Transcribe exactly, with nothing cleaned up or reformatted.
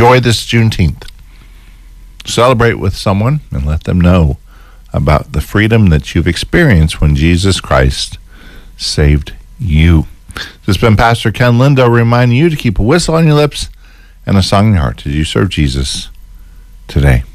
enjoy this Juneteenth. Celebrate with someone and let them know about the freedom that you've experienced when Jesus Christ saved you. This has been Pastor Ken Lindo reminding you to keep a whistle on your lips and a song in your heart as you serve Jesus today.